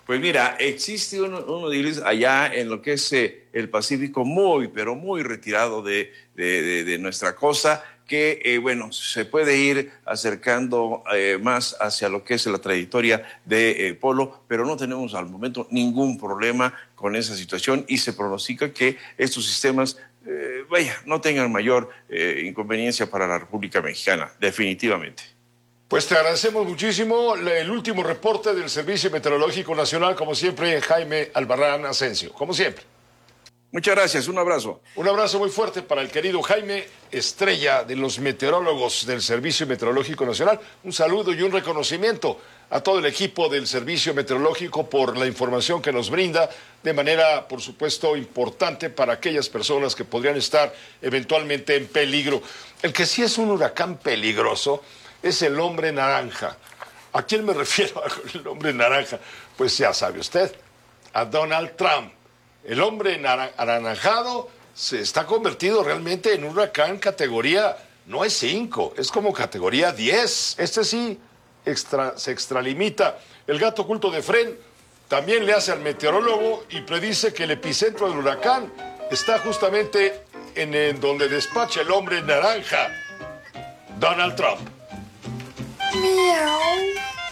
Pues mira, existe uno de ellos allá en lo que es el Pacífico, pero muy retirado de nuestra costa, que, se puede ir acercando más hacia lo que es la trayectoria de polo, pero no tenemos al momento ningún problema con esa situación y se pronostica que estos sistemas no tengan mayor inconveniencia para la República Mexicana, definitivamente. Pues te agradecemos muchísimo el último reporte del Servicio Meteorológico Nacional, como siempre, Jaime Albarrán Asensio, como siempre. Muchas gracias, un abrazo. Un abrazo muy fuerte para el querido Jaime, estrella de los meteorólogos del Servicio Meteorológico Nacional. Un saludo y un reconocimiento a todo el equipo del Servicio Meteorológico por la información que nos brinda de manera, por supuesto, importante para aquellas personas que podrían estar eventualmente en peligro. El que sí es un huracán peligroso es el hombre naranja. ¿A quién me refiero con el hombre naranja? Pues ya sabe usted, a Donald Trump. El hombre anaranjado se está convertido realmente en un huracán categoría, no es 5, es como categoría 10. Este sí se extralimita. El gato oculto de Fren también le hace al meteorólogo y predice que el epicentro del huracán está justamente en donde despacha el hombre naranja, Donald Trump. Miau.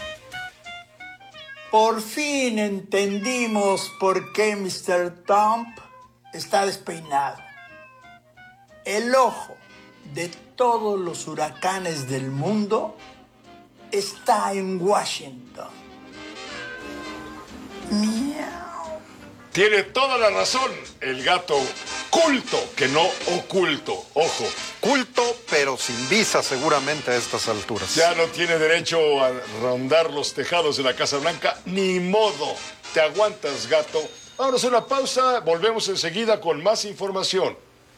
Por fin entendimos por qué Mr. Trump está despeinado. El ojo de todos los huracanes del mundo está en Washington. Miau. Tiene toda la razón el gato culto, que no oculto. Ojo. Culto, pero sin visa seguramente a estas alturas. Ya no tiene derecho a rondar los tejados de la Casa Blanca. Ni modo. Te aguantas, gato. Vámonos a una pausa. Volvemos enseguida con más información.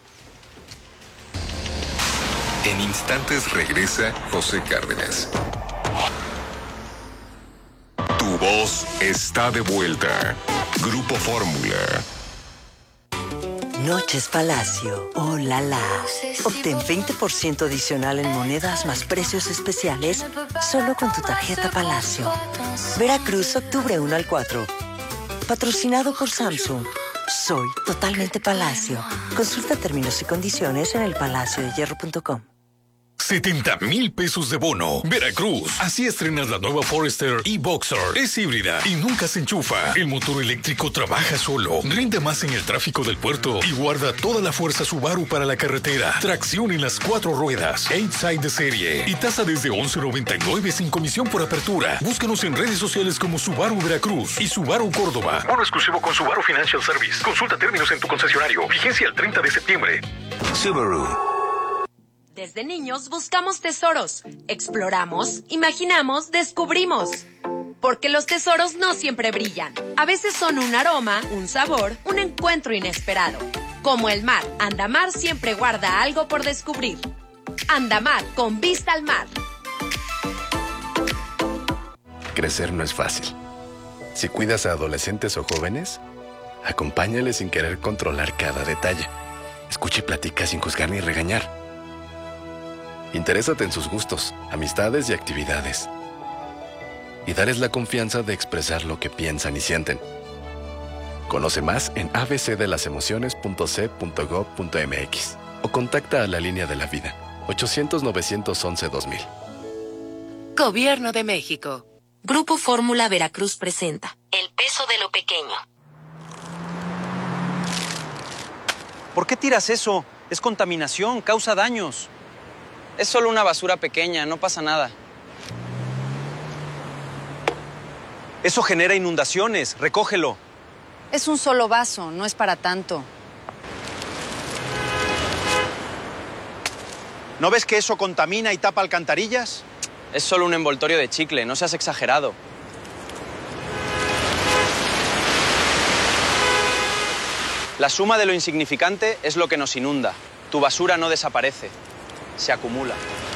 En instantes regresa José Cárdenas. Tu voz está de vuelta. Grupo Fórmula. Noches Palacio. ¡Oh, la la! Obtén 20% adicional en monedas más precios especiales solo con tu tarjeta Palacio. Veracruz, octubre 1 al 4. Patrocinado por Samsung. Soy totalmente Palacio. Consulta términos y condiciones en elpalaciodehierro.com. 70,000 pesos de bono. Veracruz. Así estrenas la nueva Forester e-Boxer. Es híbrida y nunca se enchufa. El motor eléctrico trabaja solo. Rinde más en el tráfico del puerto y guarda toda la fuerza Subaru para la carretera. Tracción en las 4 ruedas. 8-side de serie. Y tasa desde $11.99 sin comisión por apertura. Búscanos en redes sociales como Subaru Veracruz y Subaru Córdoba. Bono exclusivo con Subaru Financial Service. Consulta términos en tu concesionario. Vigencia el 30 de septiembre. Subaru. Desde niños buscamos tesoros, exploramos, imaginamos, descubrimos. Porque los tesoros no siempre brillan. A veces son un aroma, un sabor, un encuentro inesperado. Como el mar, Andamar siempre guarda algo por descubrir. Andamar, con vista al mar. Crecer no es fácil. Si cuidas a adolescentes o jóvenes, acompáñales sin querer controlar cada detalle. Escucha y platica sin juzgar ni regañar. Interésate en sus gustos, amistades y actividades. Y dales la confianza de expresar lo que piensan y sienten. Conoce más en abcdelasemociones.c.gov.mx o contacta a la línea de la vida, 800-911-2000. Gobierno de México. Grupo Fórmula Veracruz presenta El peso de lo pequeño. ¿Por qué tiras eso? Es contaminación, causa daños. Es solo una basura pequeña, no pasa nada. Eso genera inundaciones, recógelo. Es un solo vaso, no es para tanto. ¿No ves que eso contamina y tapa alcantarillas? Es solo un envoltorio de chicle, no seas exagerado. La suma de lo insignificante es lo que nos inunda. Tu basura no desaparece, se acumula.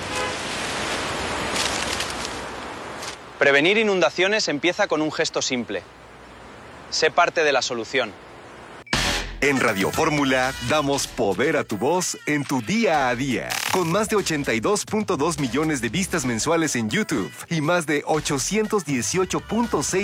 Prevenir inundaciones empieza con un gesto simple. Sé parte de la solución. En Radio Fórmula damos poder a tu voz en tu día a día. Con más de 82.2 millones de vistas mensuales en YouTube y más de 818.6